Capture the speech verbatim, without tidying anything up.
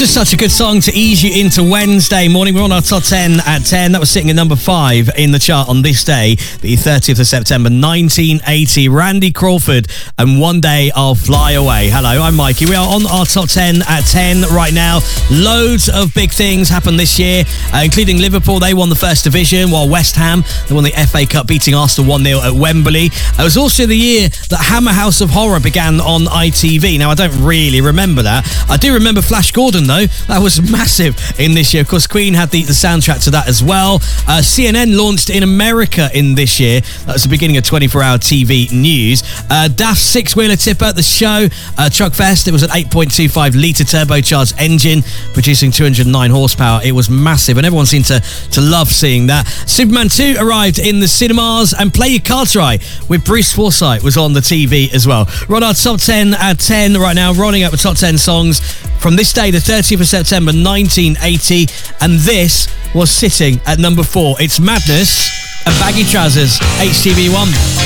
Just such a good song to ease you into Wednesday morning. We're on our top ten at ten. That was sitting at number five in the chart on this day, the thirtieth of September, nineteen eighty. Randy Crawford and One Day I'll Fly Away. Hello, I'm Mikey. We are on our top ten at ten right now. Loads of big things happened this year, uh, including Liverpool. They won the First Division, while West Ham, they won the F A Cup, beating Arsenal one nil at Wembley. It was also the year that Hammer House of Horror began on I T V. Now, I don't really remember that. I do remember Flash Gordon, though. That was massive in this year. Of course, Queen had the, the soundtrack to that as well. Uh, C N N launched in America in this year. That was the beginning of twenty-four hour T V news. Uh, D A F's six-wheeler tipper, the show, uh, Truckfest. It was an eight point two five litre turbocharged engine, producing two hundred nine horsepower. It was massive, and everyone seemed to, to love seeing that. Superman two arrived in the cinemas, and Play Your Cards Right with Bruce Forsyth was on the T V as well. We're on our top ten at ten right now, rolling up the top ten songs from this day, the thirtieth of September, nineteen eighty, and this was sitting at number four. It's Madness and Baggy Trousers, H T V one.